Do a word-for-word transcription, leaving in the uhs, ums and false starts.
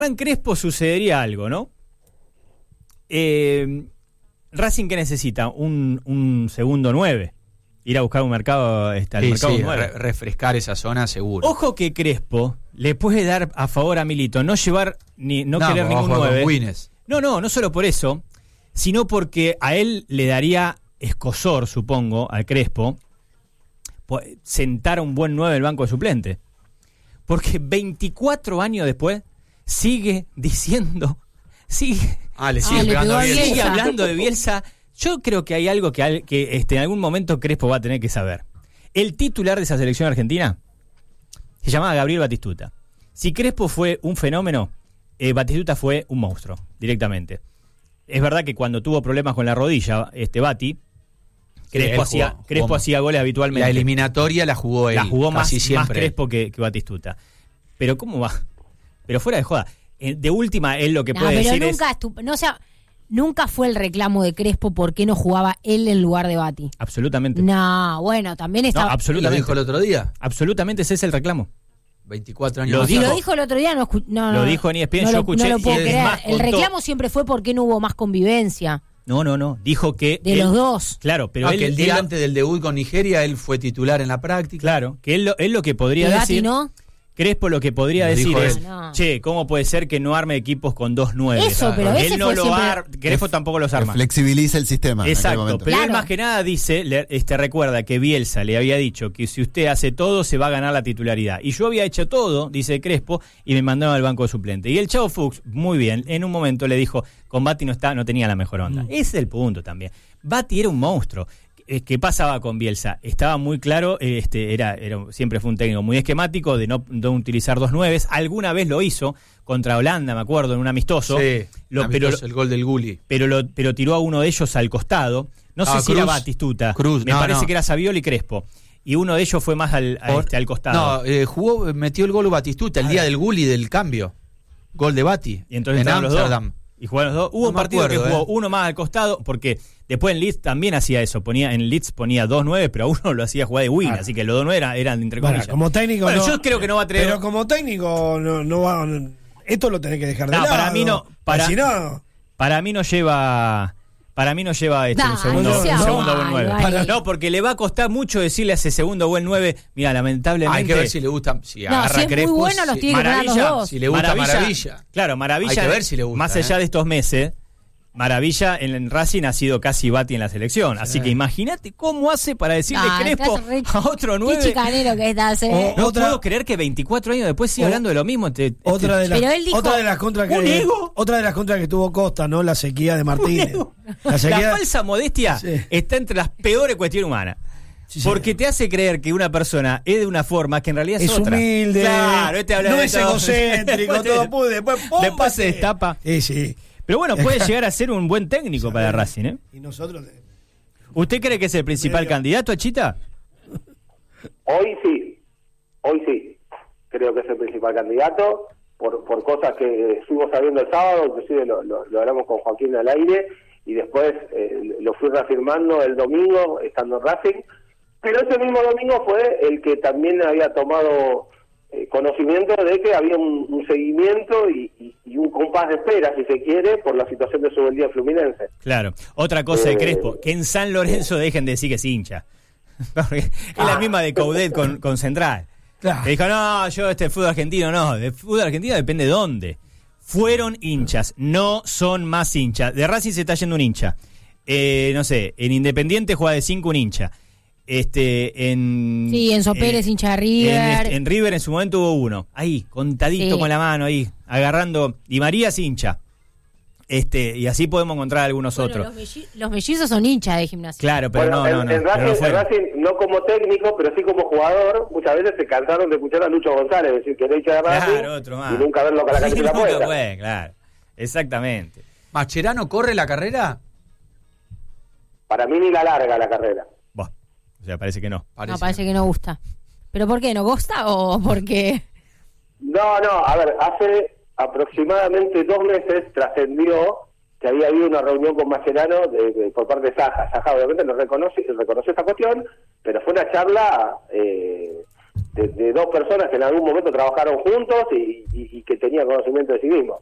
en Crespo sucedería algo, ¿no? Eh, Racing, ¿qué necesita? Un, un segundo nueve. Ir a buscar un mercado, este, al sí, mercado sí, nueve. Re- refrescar esa zona seguro. Ojo que Crespo le puede dar a favor a Milito no llevar ni no, no querer ningún nueve. No, no, no solo por eso, sino porque a él le daría escozor, supongo, al Crespo, sentar a un buen nueve en el banco de suplente. Porque veinticuatro años después sigue diciendo, sigue, ah, le sigue, ah, pegando le a Bielsa. sigue hablando de Bielsa. Yo creo que hay algo que, al, que este, en algún momento Crespo va a tener que saber. El titular de esa selección argentina se llamaba Gabriel Batistuta. Si Crespo fue un fenómeno, eh, Batistuta fue un monstruo, directamente. Es verdad que cuando tuvo problemas con la rodilla, este Bati, Crespo, sí, hacía, jugó, Crespo jugó. hacía goles habitualmente. La eliminatoria la jugó él. La jugó más, casi más siempre. Crespo que, que Batistuta. Pero ¿cómo va? Pero fuera de joda. Eh, de última, él lo que no, puede pero decir nunca es... estup- no, o sea, nunca fue el reclamo de Crespo por qué no jugaba él en lugar de Bati. Absolutamente. No, bueno, también No, estaba... ¿Lo absolutamente. dijo el otro día? Absolutamente ese es el reclamo. veinticuatro años Lo más. Si dijo- lo dijo el otro día, no, escu- no, Lo no, dijo en E S P N, no yo lo, escuché, no lo puedo y es creer. más, El contó- reclamo siempre fue por qué no hubo más convivencia No, no, no. Dijo que... de él- los dos. Claro, pero Ah, él, que el día él lo- antes del debut con Nigeria él fue titular en la práctica. Claro, que él lo, él lo que podría Y Bati decir... no. Crespo lo que podría Lo decir dijo es, él. No. che, ¿cómo puede ser que no arme equipos con dos nueve? Eso, pero él ese no fue lo siempre- arma, Crespo tampoco los Que arma. flexibiliza el sistema. en aquel Exacto, momento. pero él Claro. más que nada dice, le, este recuerda que Bielsa le había dicho que si usted hace todo se va a ganar la titularidad. Y yo había hecho todo, dice Crespo, y me mandaron al banco de suplente. Y el Chavo Fuchs, muy bien, en un momento le dijo, con Bati no está, no tenía la mejor onda. Mm. Ese es el punto también. Bati era un monstruo. Eh, ¿Qué pasaba con Bielsa? Estaba muy claro, eh, este era, era siempre fue un técnico muy esquemático de no, no utilizar dos nueves. Alguna vez lo hizo contra Holanda, me acuerdo, en un amistoso. Sí, Lo- amistoso, pero, el gol del Gulli. pero, lo, pero tiró a uno de ellos al costado. No sé Ah, si Cruz. era Batistuta. Cruz, Me no, parece no. que era Savioli y Crespo. Y uno de ellos fue más al, a Por- este, al costado. No, eh, jugó, metió el gol Batistuta el A día ver. del Gulli del cambio. Gol de Bati. Y entonces en entraron los dos. Ámsterdam. Y jugaron los dos. Hubo No un me partido acuerdo, que jugó eh. uno más al costado, porque después en Leeds también hacía eso. Ponía en Leeds ponía dos nueve, pero a uno lo hacía jugar de wing, Claro. así que los dos nueve eran, eran entre Bueno, comillas. como técnico Bueno, no, yo creo que no va a tener... Pero como técnico no, no va. no- esto lo tenés que dejar de No, lado. para mí no, para- Si no, Para mí no lleva... Para mí no lleva este, un Nah, segundo, no un sea segundo buen malo, nueve. vale. No, porque le va a costar mucho decirle a ese segundo buen nueve, mira, lamentablemente... Hay que ver si le gusta. Si No, agarra si es muy Crespo, bueno, los si- tiene que poner a los Maravilla, dos. Si le gusta Maravilla. Claro, Maravilla. Hay que ver si le gusta, Más allá ¿eh? de estos meses, Maravilla en, en Racing ha sido casi Bati en la selección. Así que imagínate cómo hace para decirle Nah, Crespo estás re- a otro Qué nueve. chicanero que estás, ¿eh? No Otra- puedo creer que veinticuatro años después siga O- hablando de lo mismo. Te- otra de las Pero él dijo- otra de las contras ¿Un que ego? otra de las contras que tuvo Costa, ¿no? La sequía de Martínez. La La sequía falsa modestia Sí. está entre las peores cuestiones humanas. Sí, sí. Porque te hace creer que una persona es de una forma que en realidad es, es otra. humilde, Claro, este habla no de es todo. egocéntrico, Después te- todo puede, después ¡pum! Después se bate. destapa. Sí, sí. Pero bueno, puede llegar a ser un buen técnico para Racing, ¿eh? Y nosotros ¿Usted cree que es el principal Medio. candidato, Chita? Hoy sí, hoy sí, creo que es el principal candidato, por, por cosas que estuvimos sabiendo el sábado, inclusive lo, lo, lo hablamos con Joaquín al aire, y después eh, lo fui reafirmando el domingo, estando en Racing, pero ese mismo domingo fue el que también había tomado eh, conocimiento de que había un, un seguimiento y, y, y un compás de espera, si se quiere, por la situación de su día Fluminense. Claro. Otra cosa de Eh. Crespo, que en San Lorenzo dejen de decir que es hincha. Porque es la misma de Coudet con, con Central. Claro. Que dijo, no, yo este fútbol argentino no. De fútbol argentino depende de dónde. Fueron hinchas, no son más hinchas. De Racing se está yendo un hincha. Eh, no sé, en Independiente juega de cinco un hincha. Este, en... Sí, Enzo Pérez, hincha de River. En, este- en River en su momento hubo uno. Ahí, contadito Sí. con la mano, ahí, agarrando. Di María es hincha. Este, y así podemos encontrar algunos Bueno, otros. los, melli- los mellizos son hinchas de gimnasia. Claro, pero Bueno, no, en, no, no. en pero Racing, no en fueron. Racing, no como técnico, pero sí como jugador, muchas veces se cansaron de escuchar a Lucho González decir que era hincha de Racing Claro, otro más. y nunca verlo con la Sí, camiseta nunca puesta. fue, claro. Exactamente. ¿Mascherano corre la carrera? Para mí ni la larga la carrera. Buah, o sea, parece que no. No, parece que no gusta. ¿Pero por qué? ¿No gusta o porque...? No, no, a ver, hace aproximadamente dos meses trascendió que había habido una reunión con Mascherano de, de- por parte de Saja. Saja obviamente no reconoce, reconoció esta cuestión, pero fue una charla eh, de, de dos personas que en algún momento trabajaron juntos y, y, y que tenían conocimiento de sí mismos.